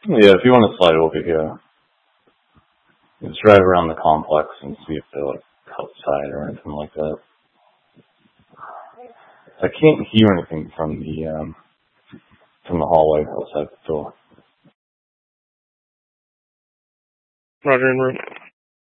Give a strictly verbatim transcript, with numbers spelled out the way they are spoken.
Yeah, if you want to slide over here, just drive around the complex and see if they're like outside or anything like that. I can't hear anything from the um, from the hallway outside the door. Roger, en route.